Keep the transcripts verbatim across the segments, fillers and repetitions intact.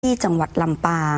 ที่จังหวัดลำปาง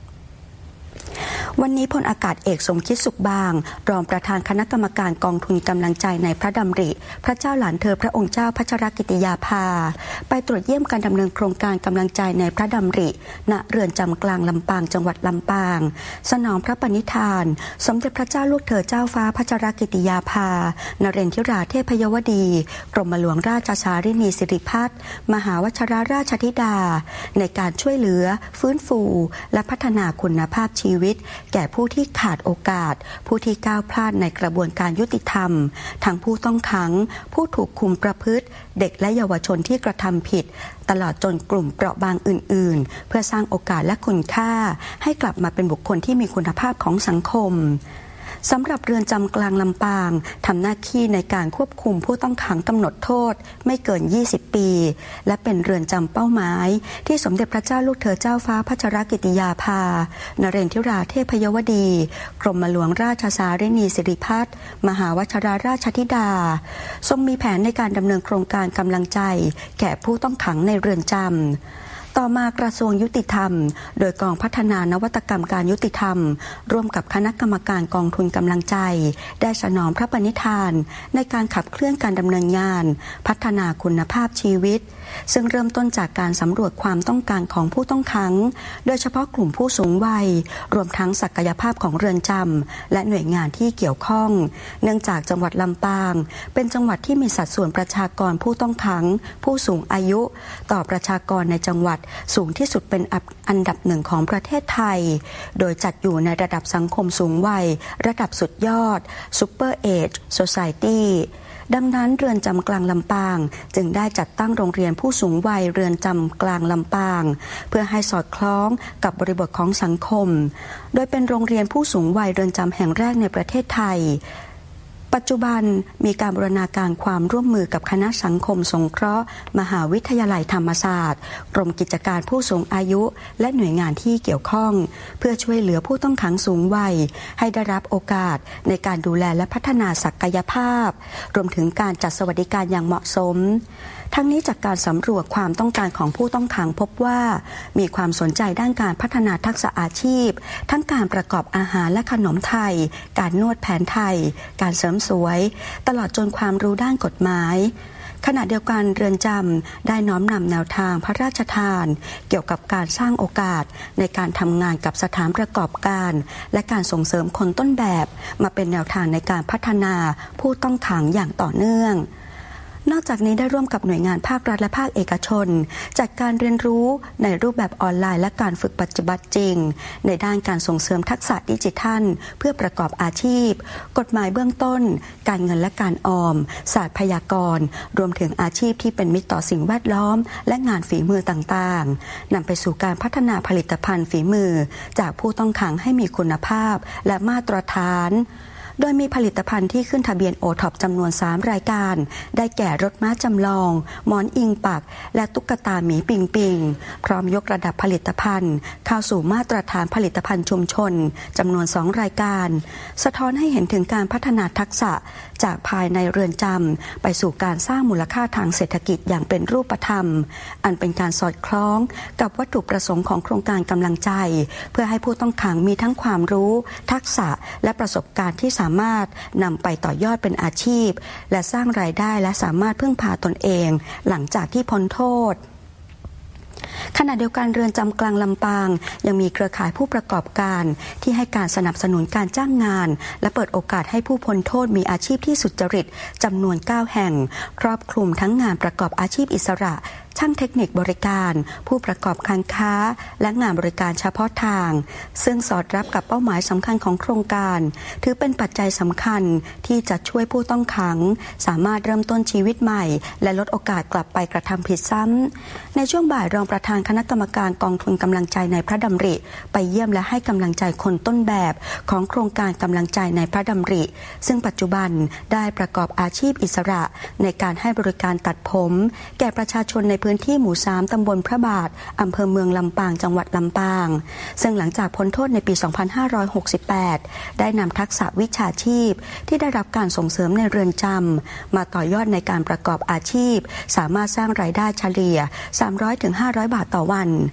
วันนี้พลอากาศเอกสมคิดสุขบางรองประธานคณะกรรมการกองทุนกำลังใจในพระดำริพระเจ้าหลานเธอพระองค์เจ้าพัชรกิติยาภาไปตรวจเยี่ยมการดำเนินโครงการกำลังใจในพระดำริณเรือนจำกลางลำปางจังหวัดลำปางสนองพระปณิธานสมเด็จพระเจ้าลูกเธอเจ้าฟ้าพัชรกิติยาภานเรนทิราเทพยวดีกรมหลวงราชชารินีสิริพัฒน์มหาวชิรราชธิดาในการช่วยเหลือฟื้นฟูและพัฒนาคุณภาพชีวิตแก่ผู้ที่ขาดโอกาสผู้ที่ก้าวพลาดในกระบวนการยุติธรรมทั้งผู้ต้องขังผู้ถูกคุมประพฤติเด็กและเยาวชนที่กระทำผิดตลอดจนกลุ่มเปราะบางอื่นๆเพื่อสร้างโอกาสและคุณค่าให้กลับมาเป็นบุคคลที่มีคุณภาพของสังคมสำหรับเรือนจำกลางลำปางทำหน้าที่ในการควบคุมผู้ต้องขังกำหนดโทษไม่เกินยี่สิบปีและเป็นเรือนจำเป้าหมายที่สมเด็จพระเจ้าลูกเธอเจ้าฟ้าพัชรกิติยาภานเรนทิราเทพยวดีกรมหลวงราชชารินีสิริพัฒน์มหาวชิรราชธิดาทรงมีแผนในการดำเนินโครงการกำลังใจแก่ผู้ต้องขังในเรือนจำต่อมากระทรวงยุติธรรมโดยกองพัฒนานวัตกรรมการยุติธรรมร่วมกับคณะกรรมการกองทุนกำลังใจได้สนองพระปณิธานในการขับเคลื่อนการดำเนินงานพัฒนาคุณภาพชีวิตซึ่งเริ่มต้นจากการสำรวจความต้องการของผู้ต้องขังโดยเฉพาะกลุ่มผู้สูงวัยรวมทั้งศักยภาพของเรือนจำและหน่วยงานที่เกี่ยวข้องเนื่องจากจังหวัดลำปางเป็นจังหวัดที่มีสัดส่วนประชากรผู้ต้องขังผู้สูงอายุต่อประชากรในจังหวัดสูงที่สุดเป็นอันดับหนึ่งของประเทศไทยโดยจัดอยู่ในระดับสังคมสูงวัยระดับสุดยอด Super Age Societyดังนั้นเรือนจำกลางลำปางจึงได้จัดตั้งโรงเรียนผู้สูงวัยเรือนจำกลางลำปางเพื่อให้สอดคล้องกับบริบทของสังคมโดยเป็นโรงเรียนผู้สูงวัยเรือนจำแห่งแรกในประเทศไทยปัจจุบันมีการบูรณาการความร่วมมือกับคณะสังคมสงเคราะห์มหาวิทยาลัยธรรมศาสตร์กรมกิจการผู้สูงอายุและหน่วยงานที่เกี่ยวข้องเพื่อช่วยเหลือผู้ต้องขังสูงวัยให้ได้รับโอกาสในการดูแลและพัฒนาศักยภาพรวมถึงการจัดสวัสดิการอย่างเหมาะสมทั้งนี้จากการสำรวจความต้องการของผู้ต้องขังพบว่ามีความสนใจด้านการพัฒนาทักษะอาชีพทั้งการประกอบอาหารและขนมไทยการนวดแผนไทยการเสริมสวยตลอดจนความรู้ด้านกฎหมายขณะเดียวกันเรือนจำได้น้อมนำแนวทางพระราชทานเกี่ยวกับการสร้างโอกาสในการทำงานกับสถานประกอบการและการส่งเสริมคนต้นแบบมาเป็นแนวทางในการพัฒนาผู้ต้องขังอย่างต่อเนื่องนอกจากนี้ได้ร่วมกับหน่วยงานภาครัฐและภาคเอกชนจัดการเรียนรู้ในรูปแบบออนไลน์และการฝึกปฏิบัติจริงในด้านการส่งเสริมทักษะดิจิทัลเพื่อประกอบอาชีพกฎหมายเบื้องต้นการเงินและการออมศาสตร์พยากรณ์รวมถึงอาชีพที่เป็นมิตรต่อสิ่งแวดล้อมและงานฝีมือต่างๆนำไปสู่การพัฒนาผลิตภัณฑ์ฝีมือจากผู้ต้องขังให้มีคุณภาพและมาตรฐานโดยมีผลิตภัณฑ์ที่ขึ้นทะเบียนโอท็อปจำนวนสามรายการได้แก่รถม้าจำลองหมอนอิงปักและตุ๊กตาหมีปิงปิงพร้อมยกระดับผลิตภัณฑ์เข้าสู่มาตรฐานผลิตภัณฑ์ชุมชนจำนวนสองรายการสะท้อนให้เห็นถึงการพัฒนาทักษะจากภายในเรือนจำไปสู่การสร้างมูลค่าทางเศรษฐกิจอย่างเป็นรูปธรรมอันเป็นการสอดคล้องกับวัตถุประสงค์ของโครงการกำลังใจเพื่อให้ผู้ต้องขังมีทั้งความรู้ทักษะและประสบการณ์ที่สามารถนำไปต่อยอดเป็นอาชีพและสร้างรายได้และสามารถพึ่งพาตนเองหลังจากที่พ้นโทษขณะเดียวกันเรือนจำกลางลำปางยังมีเครือข่ายผู้ประกอบการที่ให้การสนับสนุนการจ้างงานและเปิดโอกาสให้ผู้พ้นโทษมีอาชีพที่สุจริตจำนวนเก้าแห่งครอบคลุมทั้งงานประกอบอาชีพอิสระช่างเทคนิคบริการผู้ประกอบการค้าและงานบริการเฉพาะทางซึ่งสอดรับกับเป้าหมายสำคัญของโครงการถือเป็นปัจจัยสำคัญที่จะช่วยผู้ต้องขังสามารถเริ่มต้นชีวิตใหม่และลดโอกาสกลับไปกระทำผิดซ้ำในช่วงบ่ายรองประธานคณะกรรมการกองทุนกำลังใจในพระดำริไปเยี่ยมและให้กำลังใจคนต้นแบบของโครงการกำลังใจในพระดำริซึ่งปัจจุบันได้ประกอบอาชีพอิสระในการให้บริการตัดผมแก่ประชาชนในพื้นที่หมู่สามตำบลพระบาทอำเภอเมืองลำปางจังหวัดลำปางซึ่งหลังจากพ้นโทษในปี สองพันห้าร้อยหกสิบแปด ได้นำทักษะวิชาชีพที่ได้รับการส่งเสริมในเรือนจำมาต่อยอดในการประกอบอาชีพสามารถสร้างรายได้เฉลี่ย สามร้อยถึงห้าร้อย บาทต่อวัน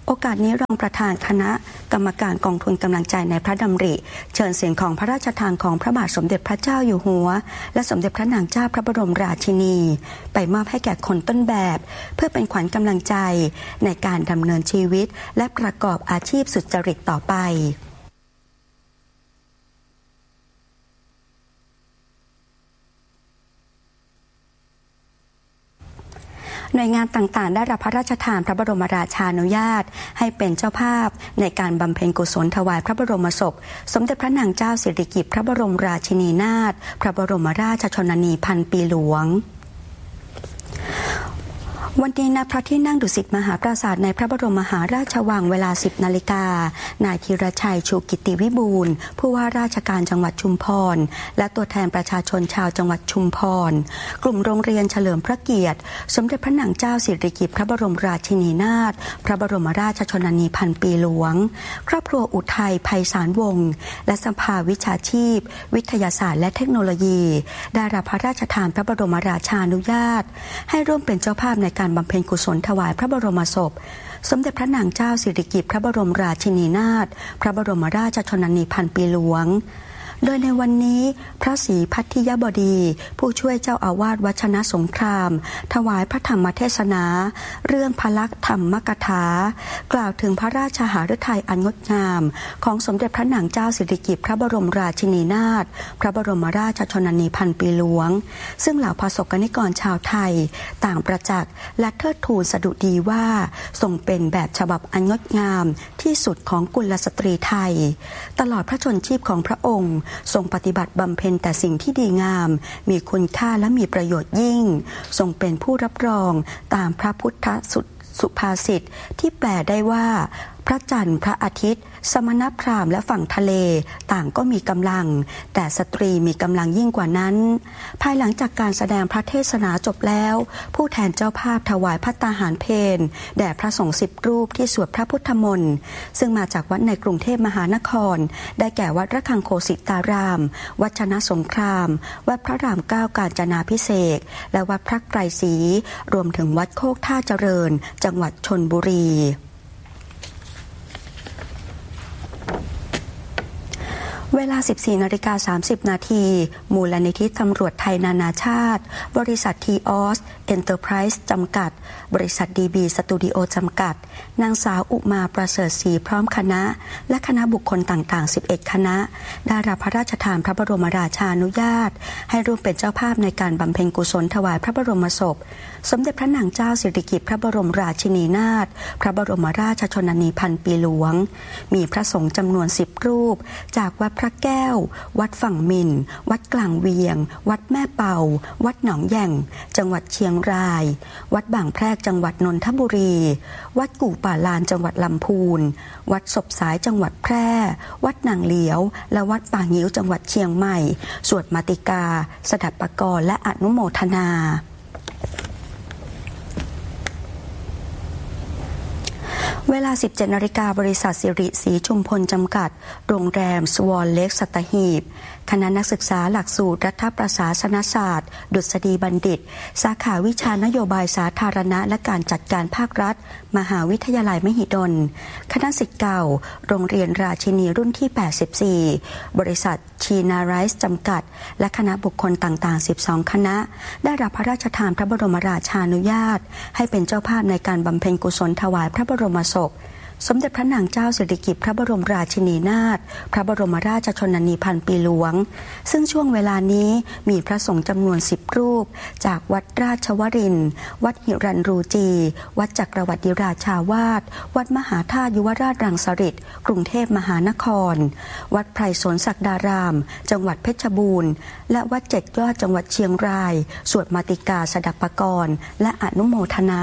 โอกาสนี้รองประธานคณะกรรมการกองทุนกำลังใจในพระดำริเชิญเสียงของพระราชทานของพระบาทสมเด็จพระเจ้าอยู่หัวและสมเด็จพระนางเจ้าพระบรมราชินีไปมอบให้แก่คนต้นแบบเพื่อเป็นขวัญกำลังใจในการดำเนินชีวิตและประกอบอาชีพสุจริตต่อไปหน่วยงานต่างๆได้รับพระราชทานพระบรมราชานุญาตให้เป็นเจ้าภาพในการบำเพ็ญกุศลถวายพระบรมศพสมเด็จพระนางเจ้าสิริกิติ์พระบรมราชินีนาถพระบรมราชชนนีพันปีหลวงวันนี้ณพระที่นั่งดุสิตมหาปราสาทในพระบรมมหาราชวังเวลา สิบนาฬิกานายธีรชัยชูกิติวิบูลย์ผู้ว่าราชการจังหวัดชุมพรและตัวแทนประชาชนชาวจังหวัดชุมพรกลุ่มโรงเรียนเฉลิมพระเกียรติสมเด็จพระนางเจ้าสิริกิติ์พระบรมราชินีนาถพระบรมราชชนนีพันปีหลวงครอบครัวอุทัยไพศาลวงศ์และสภาวิชาชีพวิทยาศาสตร์และเทคโนโลยีได้รับพระราชทานพระบรมราชานุญาตให้ร่วมเป็นเจ้าภาพในการบำเพ็ญกุศลถวายพระบรมศพสมเด็จพระนางเจ้าสิริกิติ์พระบรมราชินีนาถพระบรมราชชนนีพันปีหลวงโดยในวันนี้พระศรีพัทธิยบดีผู้ช่วยเจ้าอาวาสวัดชนะสงครามถวายพระธรรมเทศนาเรื่องพระลักษณ์ธรรมกถากล่าวถึงพระราชหฤทัยอันงดงามของสมเด็จพระนางเจ้าสิริกิติ์พระบรมราชินีนาถพระบรมราชชนนีพันปีหลวงซึ่งเหล่าประสบกนิกรชาวไทยต่างประจักษ์และเทิดทูนสดุดีว่าทรงเป็นแบบฉบับอันงดงามที่สุดของกุลสตรีไทยตลอดพระชนชีพของพระองค์ทรงปฏิบัติบำเพ็ญแต่สิ่งที่ดีงามมีคุณค่าและมีประโยชน์ยิ่งทรงเป็นผู้รับรองตามพระพุทธสุภาษิตที่แปลได้ว่าพระจันทร์พระอาทิตย์สมณพราหมณ์และฝั่งทะเลต่างก็มีกำลังแต่สตรีมีกำลังยิ่งกว่านั้นภายหลังจากการแสดงพระเทศนาจบแล้วผู้แทนเจ้าภาพถวายภัตตาหารเพลแด่พระสงฆ์สิบรูปที่สวดพระพุทธมนต์ซึ่งมาจากวัดในกรุงเทพมหานครได้แก่วัดระฆังโคสิตารามวัดชนะสงครามวัดพระรามเก้ากาญจนาภิเษกและวัดพระไตรศรีรวมถึงวัดโคกท่าเจริญจังหวัดชลบุรีเวลา สิบสี่นาฬิกาสามสิบนาทีมูลนิธิตำรวจไทยนานาชาติบริษัททีออสเอ็นเตอร์ไพรส์จำกัดบริษัทดีบีสตูดิโอจำกัดนางสาวอุมาประเสริฐศรีพร้อมคณะและคณะบุคคลต่างๆสิบเอ็ดคณะได้รับพระราชทานพระบรมราชานุญาตให้ร่วมเป็นเจ้าภาพในการบำเพ็ญกุศลถวายพระบรมศพสมเด็จพระนางเจ้าสิริกิติ์พระบรมราชินีนาถพระบรมราชชนนีพันปีหลวงมีพระสงฆ์จำนวนสิบรูปจากวัดพระแก้ววัดฝั่งมินวัดกลางเวียงวัดแม่เป่าวัดหนองแย่งจังหวัดเชียงรายวัดบางแพรกจังหวัดนนทบุรีวัดกู่ป่าลานจังหวัดลำพูนวัดศพสายจังหวัดแพร่วัดนางเหลียวและวัดป่างิ้วจังหวัดเชียงใหม่สวดมาติกาสดับปกรณ์และอนุโมทนาเวลา สิบเจ็ดนาฬิกาบริษัทสิริศรีชุมพลจำกัดโรงแรมสวอนเลคสัตหีบคณะนักศึกษาหลักสูตรรัฐประศาสนศาสตร์ดุษฎีบัณฑิตสาขาวิชานโยบายสาธารณะและการจัดการภาครัฐมหาวิทยาลัยมหิดลคณะศิษย์เก่าโรงเรียนราชินีรุ่นที่แปดสิบสี่บริษัทชีนาไรส์จำกัดและคณะบุคคลต่างๆสิบสองคณะได้รับพระราชทานพระบรมราชานุญาตให้เป็นเจ้าภาพในการบำเพ็ญกุศลถวายพระบรมศพสมเด็จพระนางเจ้าสิริกิติ์พระบรมราชินีนาถพระบรมราชชนนีพันปีหลวงซึ่งช่วงเวลานี้มีพระสงฆ์จำนวนสิบรูปจากวัดราชวรินทร์วัดหิรันรูจีวัดจักรวรรดิราชาวาสวัดมหาธาตุยุวราชรังสฤษฎ์กรุงเทพมหานครวัดไพรสนศักดารามจังหวัดเพชรบูรณ์และวัดเจ็ดยอดจังหวัดเชียงรายสวดมาติกาสดับปกรณ์และอนุโมทนา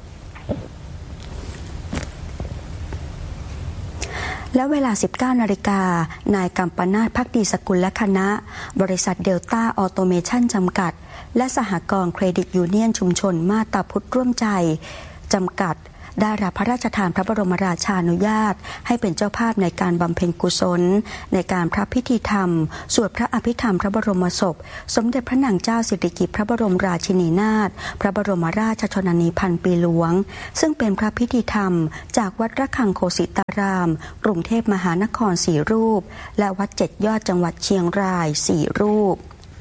และเวลา สิบเก้านาฬิกานายกัมปนาทภักดีสกุลและคณะบริษัทเดลต้าออโตเมชั่นจำกัดและสหกรณ์เครดิตยูเนียนชุมชนมาตาพุทธร่วมใจจำกัดได้รับพระราชทานพระบรมราชานุญาตให้เป็นเจ้าภาพในการบำเพ็ญกุศลในการพระพิธีธรรมสวดพระอภิธรรมพระบรมศพสมเด็จพระนางเจ้าสิริกิติ์พระบรมราชินีนาถพระบรมราชชนนีพันปีหลวงซึ่งเป็นพระพิธีธรรมจากวัดระฆังโคสิตารามกรุงเทพมหานครสี่รูปและวัดเจ็ดยอดจังหวัดเชียงรายสี่รูป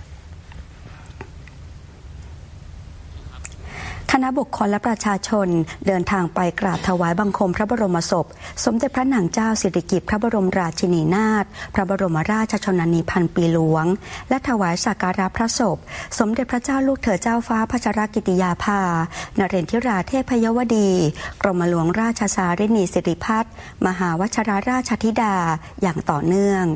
คณะบุคคลและประชาชนเดินทางไปกราบถวายบังคมพระบรมศพสมเด็จพระนางเจ้าสิริกิติ์พระบรมราชินีนาถพระบรมราชชนนีพันปีหลวงและถวายสักการะพระศพสมเด็จพระเจ้าลูกเธอเจ้าฟ้าพัชรกิติยาภานเรนทิราเทพยวดีกรมหลวงราชสารินีสิริพัฒน์มหาวชิรราชธิดาอย่างต่อเนื่อง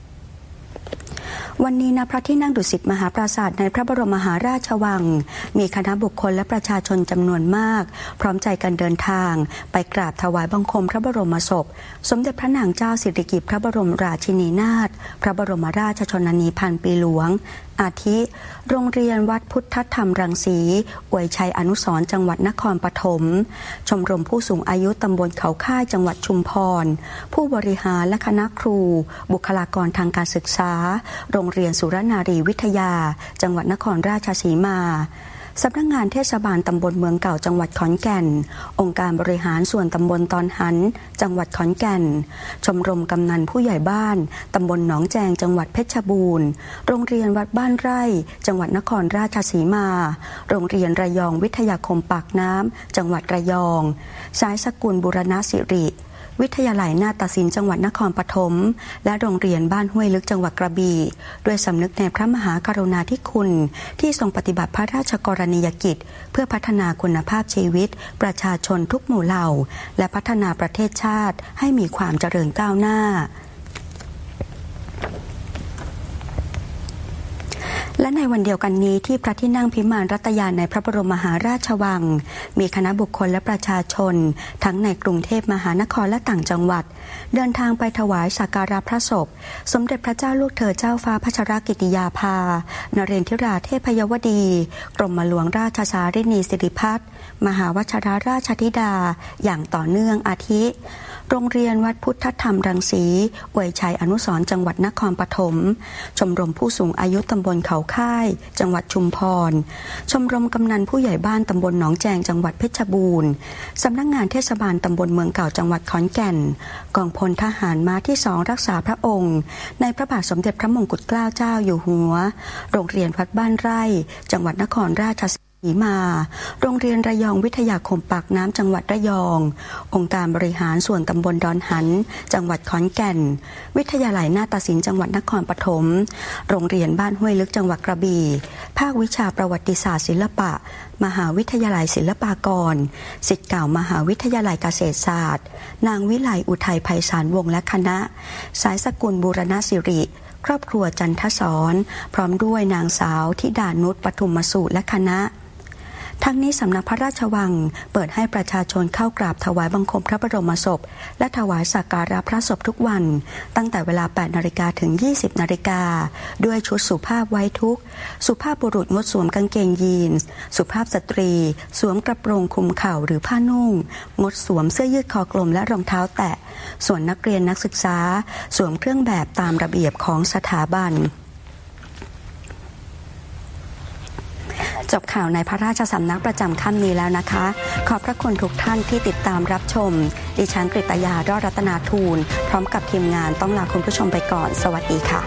วันนี้ณพระที่นั่งดุสิตมหาปราสาทในพระบรมมหาราชวังมีคณะบุคคลและประชาชนจำนวนมากพร้อมใจกันเดินทางไปกราบถวายบังคมพระบรมศพสมเด็จพระนางเจ้าสิริกิติ์พระบรมราชินีนาถพระบรมราชชนนีพันปีหลวงอาทิโรงเรียนวัดพุทธธรรมรังสีอวยชัยอนุสรณ์จังหวัดนครปฐมชมรมผู้สูงอายุตำบลเขาค่ายจังหวัดชุมพรผู้บริหารและคณะครูบุคลากรทางการศึกษาโรงเรียนสุรนารีวิทยาจังหวัดนครราชสีมาสำนักงานเทศบาลตำบลเมืองเก่าจังหวัดขอนแก่นองค์การบริหารส่วนตำบลตอนหันจังหวัดขอนแก่นชมรมกำนันผู้ใหญ่บ้านตำบลหนองแจงจังหวัดเพชรบูรณ์โรงเรียนวัดบ้านไร่จังหวัดนครราชสีมาโรงเรียนระยองวิทยาคมปากน้ำจังหวัดระยองสายสกุลบุรณสิริวิทยาลัยนาฏศิลป์จังหวัดนครปฐมและโรงเรียนบ้านห้วยลึกจังหวัดกระบี่ด้วยสำนึกในพระมหากรุณาธิคุณที่ทรงปฏิบัติพระราชกรณียกิจเพื่อพัฒนาคุณภาพชีวิตประชาชนทุกหมู่เหล่าและพัฒนาประเทศชาติให้มีความเจริญก้าวหน้าและในวันเดียวกันนี้ที่พระที่นั่งพิมานรัตยาในพระบรมมหาราชวังมีคณะบุคคลและประชาชนทั้งในกรุงเทพมหานครและต่างจังหวัดเดินทางไปถวายสักการะพระศพสมเด็จพระเจ้าลูกเธอเจ้าฟ้าพัชรกิติยาภานเรนทิราเทพยวดีกรมหลวงราชสารินีสิริพัฒน์มหาวชิรราชธิดาอย่างต่อเนื่องอาทิโรงเรียนวัดพุทธธรรมรังสีอวยชัยอนุสรณ์จังหวัดนครปฐมชมรมผู้สูงอายุตำบลเขาค่ายจังหวัดชุมพรชมรมกำนันผู้ใหญ่บ้านตำบลหนองแจงจังหวัดเพชรบูรณ์สำนักงานเทศบาลตำบลเมืองเก่าจังหวัดขอนแก่นกองพลทหารม้าที่สองรักษาพระองค์ในพระบาทสมเด็จพระมงกุฎเกล้าเจ้าอยู่หัวโรงเรียนวัดบ้านไร่จังหวัดนครราชสีมาโรงเรียนระยองวิทยาคมปากน้ำจังหวัดระยององค์การบริหารส่วนตำบลดอนหันจังหวัดขอนแก่นวิทยาลัยนาฏศิลป์จังหวัดนครปฐมโรงเรียนบ้านห้วยลึกจังหวัดกระบี่ภาควิชาประวัติศาสตร์ศิลปะมหาวิทยาลัยศิลปากรศิษย์เก่ามหาวิทยาลัยเกษตรศาสตร์นางวิไลอุทัยไพศาลวงศ์และคณะสายสกุลบูรณสิริครอบครัวจันทศรพร้อมด้วยนางสาวธิดานุชปทุมสูตรและคณะทั้งนี้สำนักพระราชวังเปิดให้ประชาชนเข้ากราบถวายบังคมพระบรมศพและถวายสักการะพระศพทุกวันตั้งแต่เวลา แปดนาฬิกา ถึง ยี่สิบนาฬิกาด้วยชุดสุภาพไว้ทุกข์สุภาพบุรุษงดสวมกางเกงยีนส์สุภาพสตรีสวมกระโปรงคลุมเข่าหรือผ้านุ่งงดสวมเสื้อยืดคอกลมและรองเท้าแตะส่วนนักเรียนนักศึกษาสวมเครื่องแบบตามระเบียบของสถาบันจบข่าวในพระราชสำนักประจำค่ำนี้แล้วนะคะขอบพระคุณทุกท่านที่ติดตามรับชมดิฉันกฤตยารอดรัตนาทูลพร้อมกับทีมงานต้องลาคุณผู้ชมไปก่อนสวัสดีค่ะ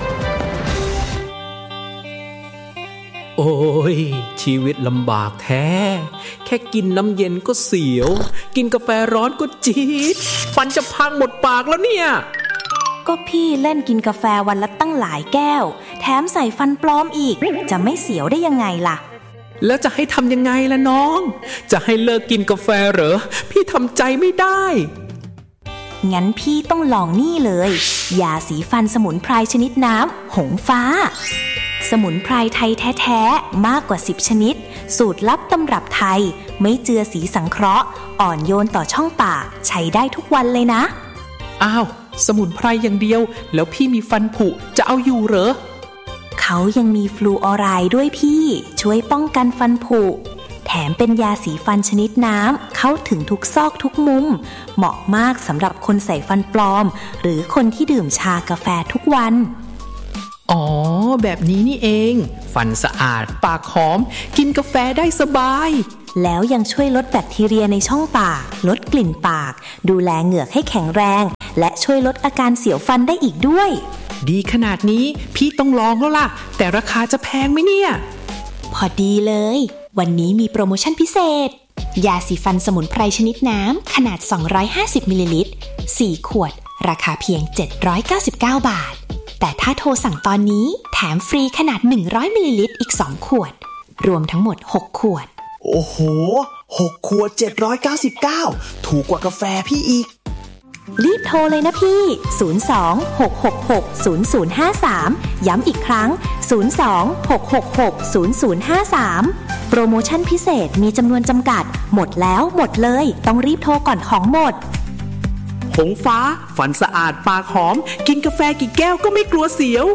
โอ้ยชีวิตลำบากแท้แค่กินน้ำเย็นก็เสียวกินกาแฟร้อนก็จี๊ดฟันจะพังหมดปากแล้วเนี่ยก็พี่เล่นกินกาแฟวันละตั้งหลายแก้วแถมใส่ฟันปลอมอีกจะไม่เสียวได้ยังไงล่ะแล้วจะให้ทำยังไงล่ะน้องจะให้เลิกกินกาแฟเหรอพี่ทำใจไม่ได้งั้นพี่ต้องลองนี่เลยยาสีฟันสมุนไพรชนิดน้ำหงฟ้าสมุนไพรไทยแท้ๆมากกว่าสิบชนิดสูตรลับตำรับไทยไม่เจือสีสังเคราะห์อ่อนโยนต่อช่องปากใช้ได้ทุกวันเลยนะอ้าวสมุนไพรอย่างเดียวแล้วพี่มีฟันผุจะเอาอยู่เหรอเขายังมีฟลูออไรด์ด้วยพี่ช่วยป้องกันฟันผุแถมเป็นยาสีฟันชนิดน้ำเข้าถึงทุกซอกทุกมุมเหมาะมากสำหรับคนใส่ฟันปลอมหรือคนที่ดื่มชากาแฟทุกวันอ๋อแบบนี้นี่เองฟันสะอาดปากหอมกินกาแฟได้สบายแล้วยังช่วยลดแบคทีเรียในช่องปากลดกลิ่นปากดูแลเหงือกให้แข็งแรงและช่วยลดอาการเสียวฟันได้อีกด้วยดีขนาดนี้พี่ต้องลองแล้วล่ะแต่ราคาจะแพงไหมเนี่ยพอดีเลยวันนี้มีโปรโมชั่นพิเศษยาสีฟันสมุนไพรชนิดน้ำขนาดสองร้อยห้าสิบมิลลิลิตรสี่ขวดราคาเพียงเจ็ดร้อยเก้าสิบเก้าบาทแต่ถ้าโทรสั่งตอนนี้แถมฟรีขนาดหนึ่งร้อยมิลลิลิตรอีกสองขวดรวมทั้งหมดหกขวดโอ้โหหกขวดเจ็ดร้อยเก้าสิบเก้าถูกกว่ากาแฟพี่อีกรีบโทรเลยนะพี่ศูนย์ สอง หก หก หก ศูนย์ ศูนย์ ห้า สามย้ำอีกครั้งศูนย์ สอง หก หก หก ศูนย์ ศูนย์ ห้า สามโปรโมชั่นพิเศษมีจำนวนจำกัดหมดแล้วหมดเลยต้องรีบโทรก่อนของหมดหงฟ้าฟันสะอาดปากหอมกินกาแฟกี่แก้วก็ไม่กลัวเสียว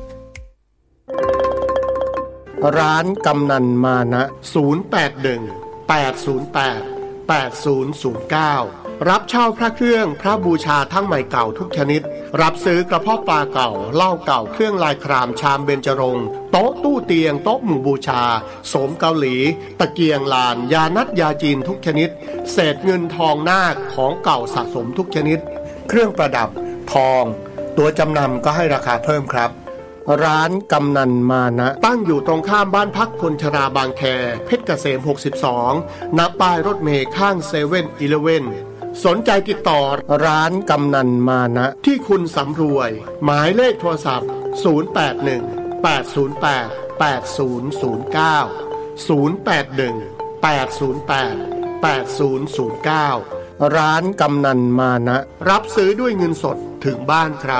ร้านกำนันมานะศูนย์ แปด หนึ่ง แปด ศูนย์ แปด แปด ศูนย์ ศูนย์ เก้ารับเช่าพระเครื่องพระบูชาทั้งใหม่เก่าทุกชนิดรับซื้อกระเพาะปลาเก่าเหล้าเก่าเครื่องลายครามชามเบญจรงค์โต๊ะตู้เตียงโต๊ะหมู่บูชาโสมเกาหลีตะเกียงลานยานัดยาจีนทุกชนิดเศษเงินทองนาคของเก่าสะสมทุกชนิดเครื่องประดับทองตัวจำนำก็ให้ราคาเพิ่มครับร้านกำนันมานะตั้งอยู่ตรงข้ามบ้านพักคนชราบางแคเพชรเกษมหกสิบสองณป้ายรถเมล์ข้างเซเว่นอีเลฟเว่นสนใจติดต่อร้านกำนันมานะที่คุณสำรวยหมายเลขโทรศัพท์ศูนย์ แปด หนึ่ง แปด ศูนย์ แปด แปด ศูนย์ ศูนย์ เก้า ศูนย์ แปด หนึ่ง แปด ศูนย์ แปด แปด ศูนย์ ศูนย์ เก้าร้านกำนันมานะรับซื้อด้วยเงินสดถึงบ้านครับ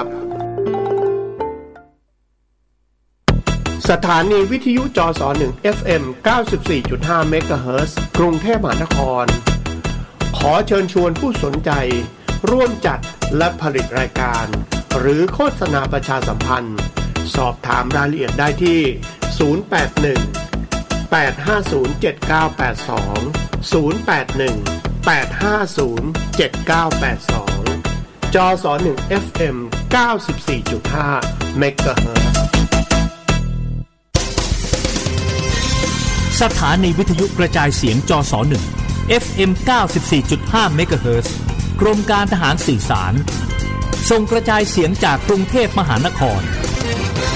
สถานีวิทยุจสหนึ่ง เอฟ เอ็ม เก้าสิบสี่จุดห้า เมกะเฮิรตซ์ กรุงเทพมหานครขอเชิญชวนผู้สนใจร่วมจัดและผลิตรายการหรือโฆษณาประชาสัมพันธ์สอบถามรายละเอียดได้ที่ศูนย์ แปด หนึ่ง แปด ห้า ศูนย์ เจ็ด เก้า แปด สอง ศูนย์ แปด หนึ่ง แปด ห้า ศูนย์ เจ็ด เก้า แปด สองจสหนึ่ง เอฟ เอ็ม เก้าสิบสี่จุดห้า เมกะเฮิรตซ์สถานีวิทยุกระจายเสียงจสหนึ่ง เอฟ เอ็ม เก้าสิบสี่จุดห้า เมกะเฮิรตซ์ กรมการทหารสื่อสารส่งกระจายเสียงจากกรุงเทพมหานคร